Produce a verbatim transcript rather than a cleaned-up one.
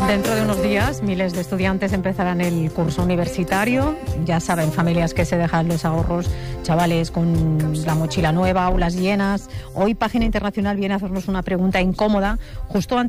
Dentro de unos días, miles de estudiantes empezarán el curso universitario. Ya saben, familias que se dejan los ahorros, chavales con la mochila nueva, aulas llenas. Hoy Página Internacional viene a hacernos una pregunta incómoda justo antes